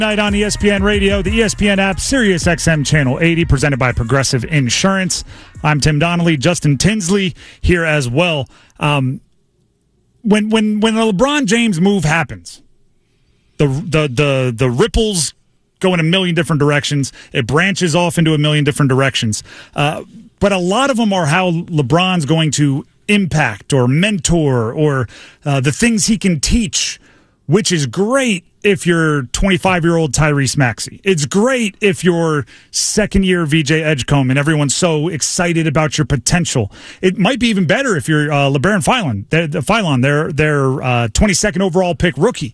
Night on ESPN Radio, the ESPN app, Sirius XM Channel 80, presented by Progressive Insurance. I'm Tim Donnelly, Justin Tinsley here as well. When the LeBron James move happens, the ripples go in a million different directions. It branches off into a million different directions. But a lot of them are how LeBron's going to impact or mentor or the things he can teach, which is great if you're 25-year-old Tyrese Maxey. It's great if you're second-year VJ Edgecombe and everyone's so excited about your potential. It might be even better if you're LeBaron Philon, their 22nd overall pick rookie.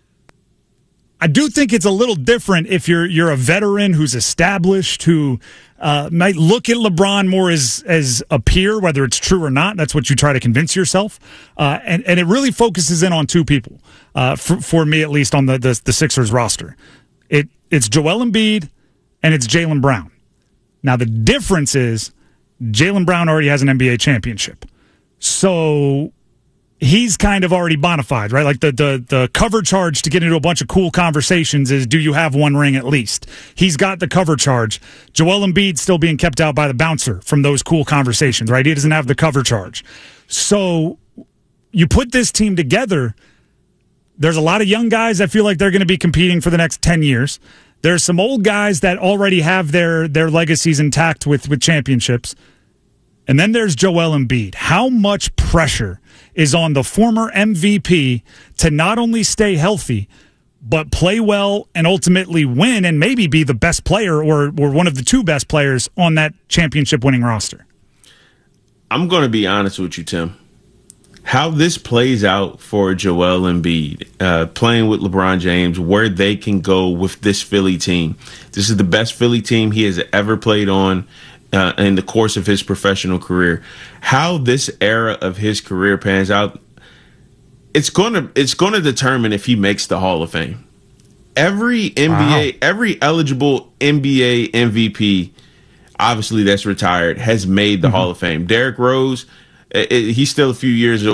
I do think it's a little different if you're a veteran who's established, who might look at LeBron more as a peer, whether it's true or not. That's what you try to convince yourself. And it really focuses in on two people, for me at least, on the Sixers roster. It's Joel Embiid and it's Jaylen Brown. Now, the difference is Jaylen Brown already has an NBA championship. So he's kind of already bona fide, right? Like the cover charge to get into a bunch of cool conversations is, do you have one ring at least? He's got the cover charge. Joel Embiid's still being kept out by the bouncer from those cool conversations, right? He doesn't have the cover charge. So you put this team together, there's a lot of young guys that feel like they're going to be competing for the next 10 years. There's some old guys that already have their legacies intact with championships. And then there's Joel Embiid. How much pressure is on the former MVP to not only stay healthy, but play well and ultimately win and maybe be the best player or one of the two best players on that championship-winning roster? I'm going to be honest with you, Tim. How this plays out for Joel Embiid, playing with LeBron James, where they can go with this Philly team. This is the best Philly team he has ever played on in the course of his professional career. How this era of his career pans out, it's going to determine if he makes the Hall of Fame. Every NBA, every eligible NBA MVP, obviously that's retired, has made the Hall of Fame. Derrick Rose, he's still a few years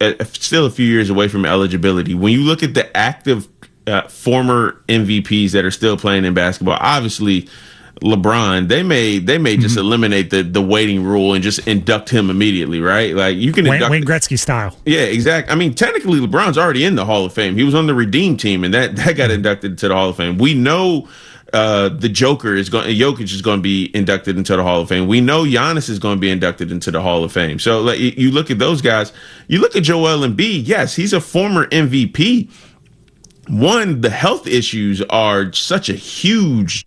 away from eligibility. When you look at the active former MVPs that are still playing in basketball, obviously LeBron, they may just eliminate the waiting rule and just induct him immediately, right? Like you can induct Wayne Gretzky style. Yeah, exactly. I mean, technically LeBron's already in the Hall of Fame. He was on the Redeem team, and that got inducted to the Hall of Fame. We know the Joker Jokic is going to be inducted into the Hall of Fame. We know Giannis is going to be inducted into the Hall of Fame. So like, you look at those guys. You look at Joel Embiid. Yes, he's a former MVP. One, the health issues are such a huge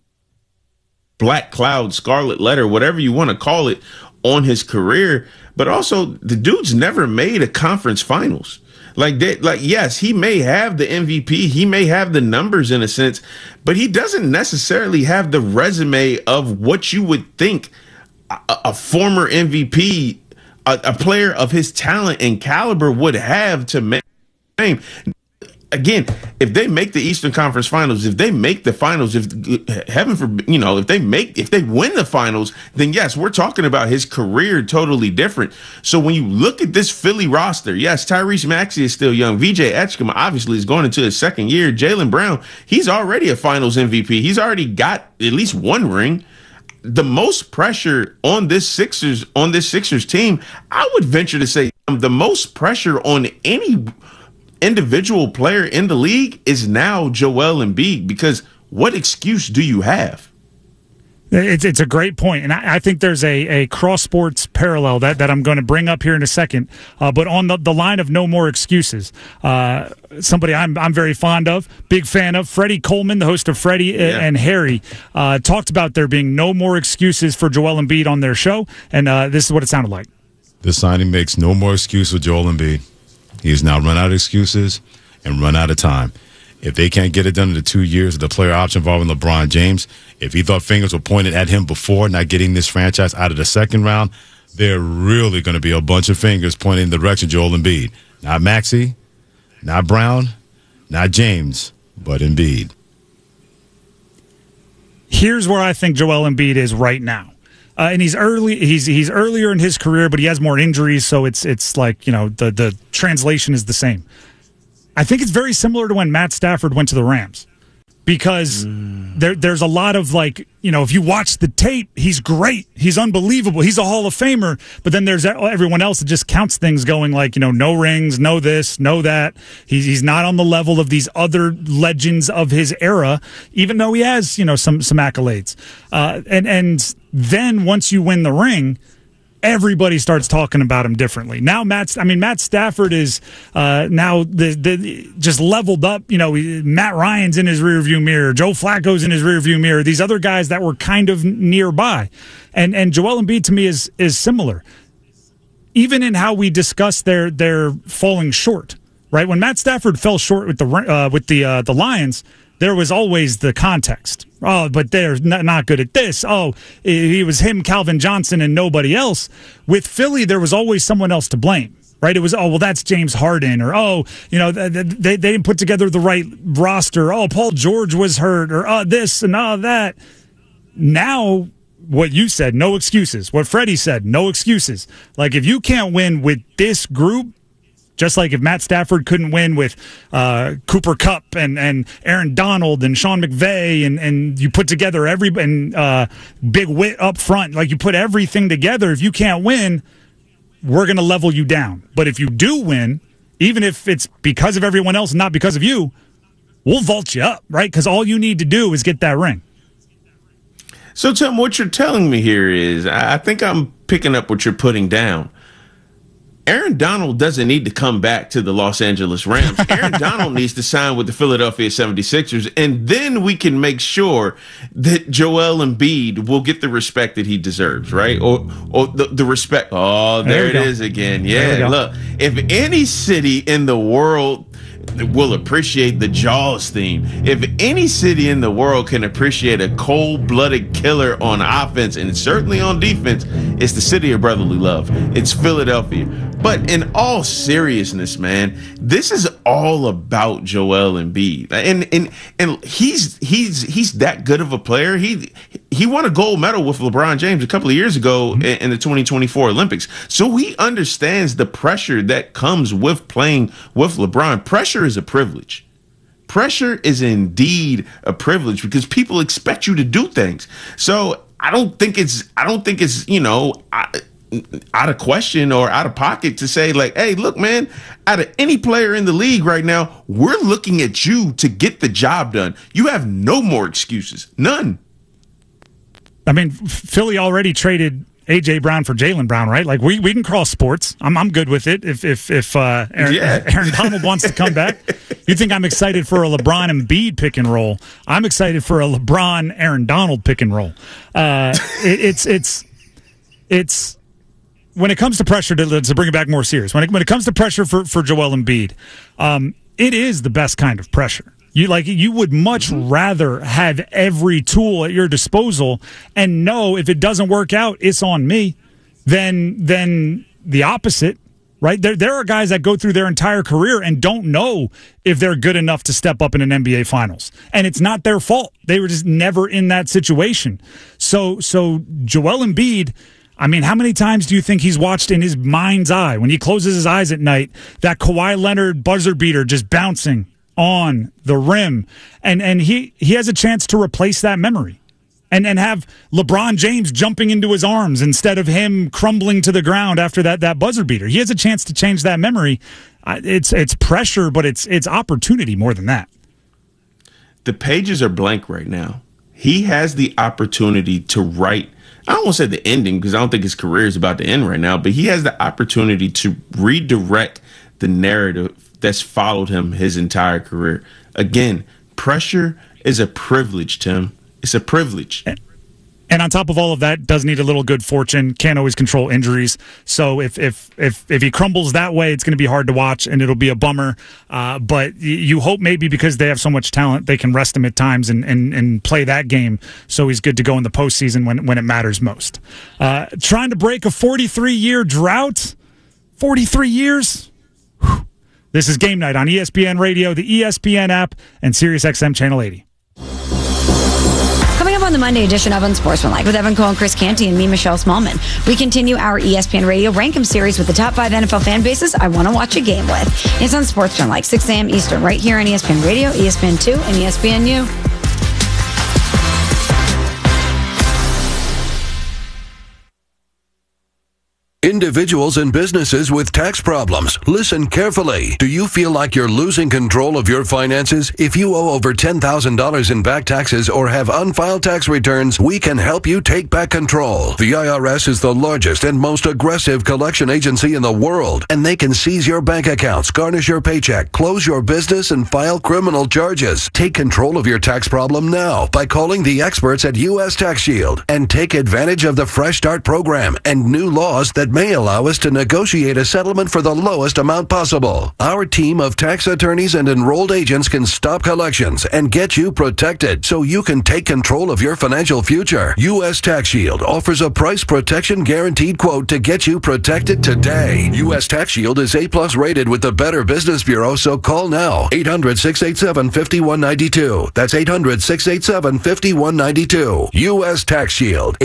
black cloud, scarlet letter, whatever you want to call it, on his career. But also, the dude's never made a conference finals. Yes, he may have the MVP, he may have the numbers in a sense, but he doesn't necessarily have the resume of what you would think a former MVP, a player of his talent and caliber would have to make fame. Again, if they make the Eastern Conference Finals, if they make the finals, if they win the finals, then yes, we're talking about his career totally different. So when you look at this Philly roster, yes, Tyrese Maxey is still young. VJ Edgecombe obviously is going into his second year. Jaylen Brown, he's already a finals MVP. He's already got at least one ring. The most pressure on this Sixers team, I would venture to say the most pressure on any individual player in the league is now Joel Embiid, because what excuse do you have? It's a great point, and I think there's a cross-sports parallel that I'm going to bring up here in a second, but on the line of no more excuses, somebody I'm very fond of, big fan of, Freddie Coleman, the host of Freddie and Harry, talked about there being no more excuses for Joel Embiid on their show, and this is what it sounded like. This signing makes no more excuse for Joel Embiid. He has now run out of excuses and run out of time. If they can't get it done in the 2 years of the player option involving LeBron James, if he thought fingers were pointed at him before not getting this franchise out of the second round, there are really going to be a bunch of fingers pointing in the direction of Joel Embiid. Not Maxey, not Brown, not James, but Embiid. Here's where I think Joel Embiid is right now. And he's early. He's earlier in his career, but he has more injuries, so it's like, you know, the translation is the same. I think it's very similar to when Matt Stafford went to the Rams. because there's a lot of if you watch the tape, he's great. He's unbelievable. He's a Hall of Famer. But then there's everyone else that just counts things going no rings, no this, no that. He's not on the level of these other legends of his era, even though he has, some accolades. And then once you win the ring, everybody starts talking about him differently. Now, Matt Stafford is now just leveled up. Matt Ryan's in his rearview mirror. Joe Flacco's in his rearview mirror. These other guys that were kind of nearby. And Joel Embiid, to me, is similar. Even in how we discuss their falling short, right? When Matt Stafford fell short with the Lions, there was always the context. Oh, but they're not good at this. Oh, he was him, Calvin Johnson, and nobody else. With Philly, there was always someone else to blame, right? It was, that's James Harden, or, they didn't put together the right roster. Oh, Paul George was hurt, or this and that. Now, what you said, no excuses. What Freddie said, no excuses. Like, if you can't win with this group, just like if Matt Stafford couldn't win with Cooper Kupp and Aaron Donald and Sean McVay and you put together Big Wit up front, like you put everything together, if you can't win, we're going to level you down. But if you do win, even if it's because of everyone else and not because of you, we'll vault you up, right? Because all you need to do is get that ring. So, Tim, what you're telling me here is, I think I'm picking up what you're putting down. Aaron Donald doesn't need to come back to the Los Angeles Rams. Aaron Donald needs to sign with the Philadelphia 76ers, and then we can make sure that Joel Embiid will get the respect that he deserves, right? Or the respect. Oh, there it is again. Yeah, look, if any city in the world will appreciate the Jaws theme, if any city in the world can appreciate a cold-blooded killer on offense and certainly on defense, it's the city of brotherly love. It's Philadelphia. But in all seriousness, man, this is all about Joel Embiid, and he's that good of a player. He won a gold medal with LeBron James a couple of years ago in the 2024 Olympics, so he understands the pressure that comes with playing with LeBron. Pressure is a privilege. Pressure is indeed a privilege because people expect you to do things. So I don't think it's out of question or out of pocket to say, like, hey, look, man, out of any player in the league right now, we're looking at you to get the job done. You have no more excuses. None. I mean, Philly already traded A.J. Brown for Jaylen Brown, right? Like, we can cross sports. I'm good with it. If Aaron Donald wants to come back, you think I'm excited for a LeBron Embiid pick and roll? I'm excited for a LeBron Aaron Donald pick and roll. It's when it comes to pressure, to bring it back more serious, when it comes to pressure for Joel Embiid, it is the best kind of pressure. You would much rather have every tool at your disposal and know if it doesn't work out, it's on me, than the opposite, right? There are guys that go through their entire career and don't know if they're good enough to step up in an NBA Finals. And it's not their fault. They were just never in that situation. So Joel Embiid, I mean, how many times do you think he's watched in his mind's eye, when he closes his eyes at night, that Kawhi Leonard buzzer beater just bouncing on the rim, and he has a chance to replace that memory and have LeBron James jumping into his arms instead of him crumbling to the ground after that buzzer beater. He has a chance to change that memory. It's pressure, but it's opportunity more than that. The pages are blank right now. He has the opportunity to write, I don't want to say the ending because I don't think his career is about to end right now, but he has the opportunity to redirect the narrative that's followed him his entire career. Again, pressure is a privilege, Tim. It's a privilege. And on top of all of that, does need a little good fortune, can't always control injuries. So if he crumbles that way, it's going to be hard to watch and it'll be a bummer. But you hope maybe because they have so much talent, they can rest him at times and play that game so he's good to go in the postseason when it matters most. Trying to break a 43-year drought? 43 years? Whew. This is Game Night on ESPN Radio, the ESPN app, and SiriusXM Channel 80. Coming up on the Monday edition of Unsportsmanlike with Evan Cole and Chris Canty and me, Michelle Smallman, we continue our ESPN Radio Rank 'em series with the top 5 NFL fan bases I want to watch a game with. It's Unsportsmanlike, 6 a.m. Eastern, right here on ESPN Radio, ESPN2, and ESPNU. Individuals and businesses with tax problems, listen carefully. Do you feel like you're losing control of your finances? If you owe over $10,000 in back taxes or have unfiled tax returns, we can help you take back control. The IRS is the largest and most aggressive collection agency in the world, and they can seize your bank accounts, garnish your paycheck, close your business, and file criminal charges. Take control of your tax problem now by calling the experts at U.S. Tax Shield and take advantage of the Fresh Start program and new laws that may allow us to negotiate a settlement for the lowest amount possible. Our team of tax attorneys and enrolled agents can stop collections and get you protected so you can take control of your financial future. U.S. Tax Shield offers a price protection guaranteed quote to get you protected today. U.S. Tax Shield is A+ rated with the Better Business Bureau, so call now. 800-687-5192. That's 800-687-5192. U.S. Tax Shield.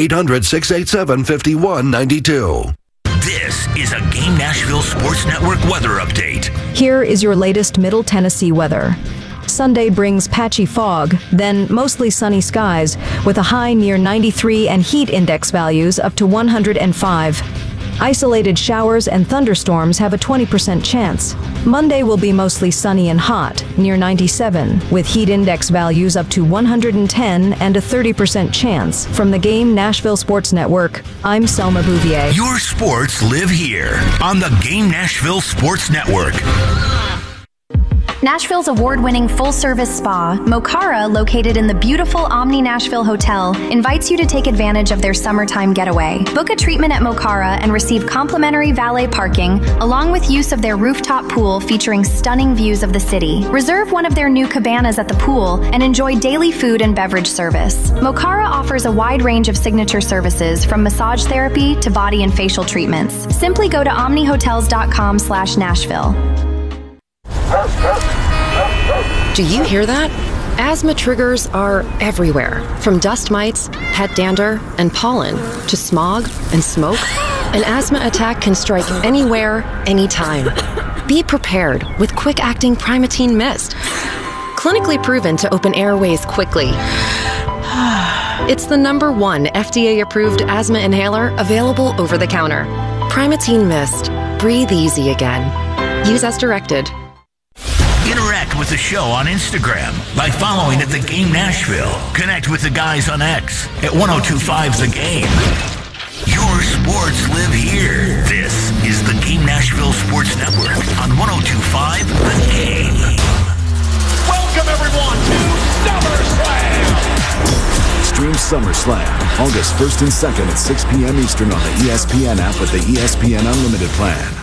800-687-5192. This is a Game Nashville Sports Network weather update. Here is your latest Middle Tennessee weather. Sunday brings patchy fog, then mostly sunny skies with a high near 93 and heat index values up to 105. Isolated showers and thunderstorms have a 20% chance. Monday will be mostly sunny and hot, near 97, with heat index values up to 110 and a 30% chance. From the Game Nashville Sports Network, I'm Selma Bouvier. Your sports live here on the Game Nashville Sports Network. Nashville's award-winning full-service spa, Mokara, located in the beautiful Omni Nashville Hotel, invites you to take advantage of their summertime getaway. Book a treatment at Mokara and receive complimentary valet parking, along with use of their rooftop pool featuring stunning views of the city. Reserve one of their new cabanas at the pool and enjoy daily food and beverage service. Mokara offers a wide range of signature services, from massage therapy to body and facial treatments. Simply go to omnihotels.com/Nashville. Do you hear that? Asthma triggers are everywhere, from dust mites, head dander, and pollen, to smog and smoke. An asthma attack can strike anywhere, anytime. Be prepared with quick-acting Primatene Mist. Clinically proven to open airways quickly. It's the #1 FDA-approved asthma inhaler available over the counter. Primatene Mist. Breathe easy again. Use as directed. Interact with the show on Instagram by following at The Game Nashville. Connect with the guys on X at 1025 The Game. Your sports live here. This is the Game Nashville Sports Network on 1025 The Game. Welcome everyone to SummerSlam. Stream SummerSlam August 1st and 2nd at 6 p.m. Eastern on the ESPN app with the ESPN Unlimited plan.